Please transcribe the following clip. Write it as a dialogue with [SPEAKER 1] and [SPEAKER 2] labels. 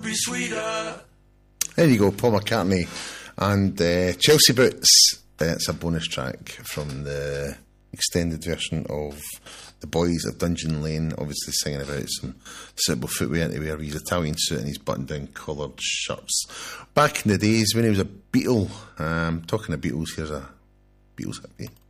[SPEAKER 1] There you go, Paul McCartney and Chelsea Boots. It's a bonus track from the extended version of The Boys of Dungeon Lane, obviously singing about some suitable footwear to wear his Italian suit and his button-down collared shirts. Back in the days when he was a Beatle, talking of Beatles, here's a Beatles hit.